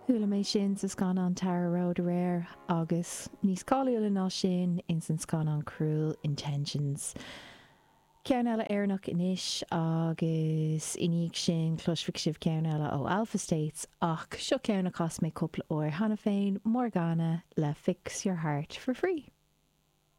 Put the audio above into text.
Thula mé sin sa scan an Tara Road a réir agus níos cáiliúla ná sin in san scan an Cruel Intentions. Ceann eile éarnach inis agus iníag sin chlosfik sibh ceann eile ó Alpha States ach seo ceann a cos mé cúpla ó hana féin Morgana le Fix Your Heart for Free.